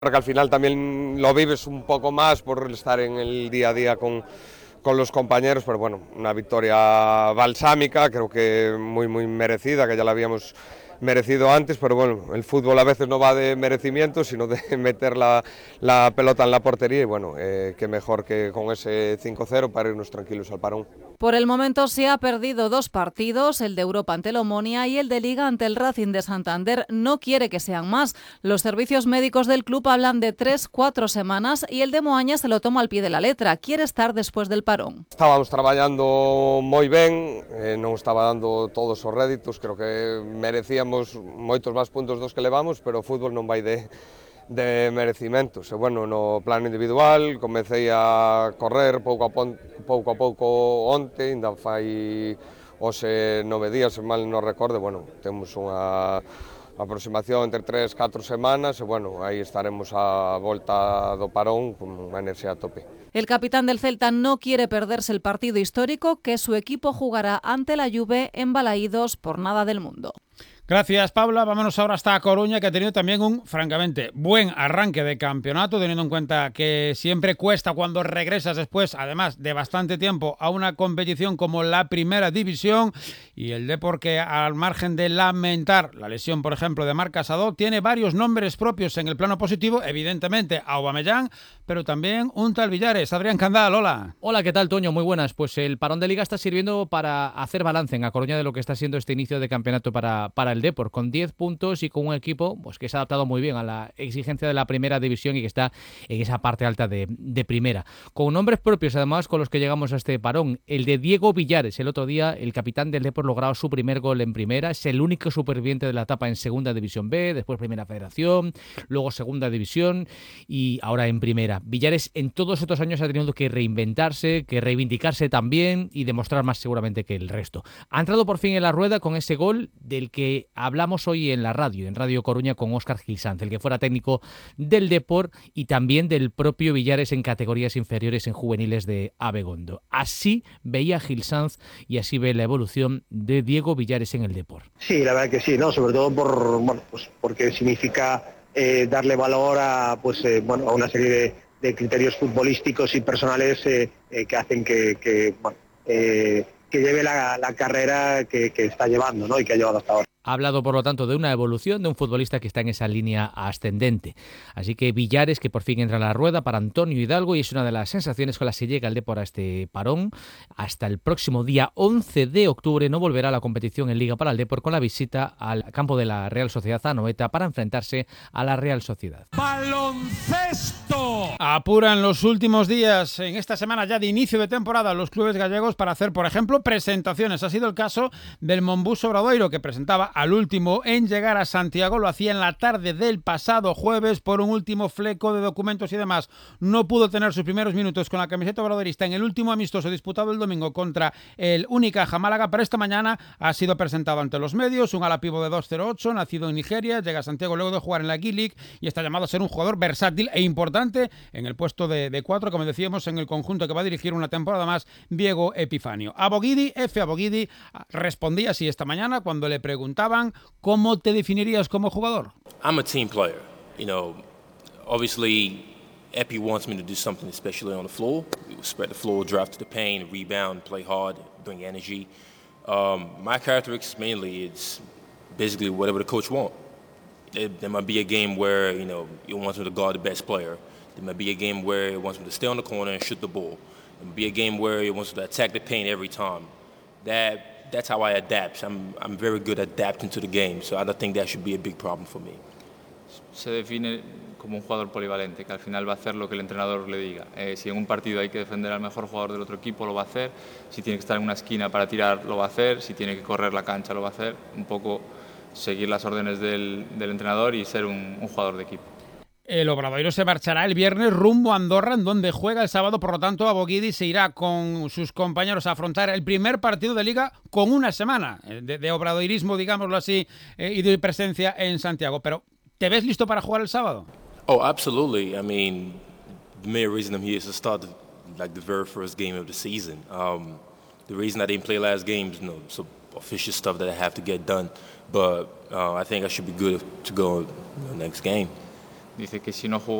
Porque al final también lo vives un poco más por estar en el día a día con los compañeros, pero bueno, una victoria balsámica, creo que muy merecida, que ya la habíamos merecido antes, pero bueno, el fútbol a veces no va de merecimiento, sino de meter la pelota en la portería y bueno, qué mejor que con ese 5-0 para irnos tranquilos al parón. Por el momento se ha perdido 2 partidos, el de Europa ante el Omonia y el de Liga ante el Racing de Santander. No quiere que sean más. Los servicios médicos del club hablan de 3-4 semanas y el de Moaña se lo toma al pie de la letra. Quiere estar después del parón. Estábamos traballando moi ben, non estaba dando todos os réditos, creo que merecíamos moitos máis puntos dos que levamos, pero o fútbol non vai de merecimentos. E bueno, no plano individual comecei a correr pouco a pouco onte, ainda fai hoxe 9 días, se mal non recordo, bueno, temos unha aproximación entre 3-4 semanas e bueno, aí estaremos a volta do parón con a enerxía a tope. El capitán del Celta no quiere perderse el partido histórico que su equipo jugará ante la Juve en Balaídos por nada del mundo. Gracias, Paula. Vámonos ahora hasta Coruña, que ha tenido también un, francamente, buen arranque de campeonato, teniendo en cuenta que siempre cuesta cuando regresas después, además de bastante tiempo, a una competición como la Primera División. Y el Depor, que al margen de lamentar la lesión, por ejemplo, de Marc Casado, tiene varios nombres propios en el plano positivo, evidentemente Aubameyang, pero también un tal Villares. Adrián Candal, hola. Hola, ¿qué tal, Toño? Muy buenas. Pues el parón de Liga está sirviendo para hacer balance en A Coruña de lo que está siendo este inicio de campeonato para el Depor, con 10 puntos y con un equipo pues que se ha adaptado muy bien a la exigencia de la Primera División y que está en esa parte alta de Primera. Con nombres propios, además, con los que llegamos a este parón. El de Diego Villares, el otro día, el capitán del Depor, logrado su primer gol en Primera. Es el único superviviente de la etapa en Segunda División B, después Primera Federación, luego Segunda División y ahora en Primera. Villares en todos estos años ha tenido que reinventarse, que reivindicarse también y demostrar más seguramente que el resto. Ha entrado por fin en la rueda con ese gol del que hablamos hoy en la radio, en Radio Coruña, con Óscar Gil Sanz, el que fuera técnico del Depor y también del propio Villares en categorías inferiores en juveniles de Abegondo. Así veía Gil Sanz y así ve la evolución de Diego Villares en el Depor. Sí, la verdad que sí, ¿no? Sobre todo porque significa darle valor a a una serie de criterios futbolísticos y personales que hacen que lleve la carrera que está llevando, ¿no? Y que ha llevado hasta ahora. Ha hablado, por lo tanto, de una evolución de un futbolista que está en esa línea ascendente. Así que Villares, que por fin entra a la rueda para Antonio Hidalgo, y es una de las sensaciones con las que llega el Depor a este parón. Hasta el próximo día 11 de octubre no volverá a la competición en Liga para el Depor, con la visita al campo de la Real Sociedad Anoeta para enfrentarse a la Real Sociedad. ¡Baloncesto! Apuran los últimos días, en esta semana ya de inicio de temporada, los clubes gallegos para hacer, por ejemplo, presentaciones. Ha sido el caso del Monbus Obradoiro, que presentaba al último en llegar a Santiago. Lo hacía en la tarde del pasado jueves por un último fleco de documentos y demás. No pudo tener sus primeros minutos con la camiseta obradoirista en el último amistoso disputado el domingo contra el Unicaja Málaga, pero esta mañana ha sido presentado ante los medios. Un ala pivo de 2'08", nacido en Nigeria, llega a Santiago luego de jugar en la G-League y está llamado a ser un jugador versátil e importante en el puesto de 4, como decíamos, en el conjunto que va a dirigir una temporada más Diego Epifanio. Aboguidi respondía así esta mañana cuando le preguntaban ¿cómo te definirías como jugador? I'm a team player. You know, obviously Epi wants me to do something especially on the floor. We will spread the floor, drive to the paint, rebound, play hard, bring energy. My characteristics mainly is basically whatever the coach wants. There might be a game where, you know, he wants me to guard the best player. There might be a game where he wants me to stay on the corner and shoot the ball. There might be a game where he wants me to attack the paint every time. That's how I adapt. I'm very good at adapting to the game, so I don't think that should be a big problem for me. Se define como un jugador polivalente, que al final va a hacer lo que el entrenador le diga. Si en un partido hay que defender al mejor jugador del otro equipo, lo va a hacer. Si tiene que estar en una esquina para tirar, lo va a hacer. Si tiene que correr la cancha, lo va a hacer. Un poco seguir las órdenes del entrenador y ser un jugador de equipo. El Obradoiro se marchará el viernes rumbo a Andorra, en donde juega el sábado. Por lo tanto, Aboguidi se irá con sus compañeros a afrontar el primer partido de Liga con una semana de obradoirismo, digámoslo así, y de presencia en Santiago. Pero, ¿te ves listo para jugar el sábado? Oh, absolutely. I mean, the main reason I'm here is to start the very first game of the season. The reason I didn't play last game is some official stuff that I have to get done. But I think I should be good to go next game. Dice que si no jugó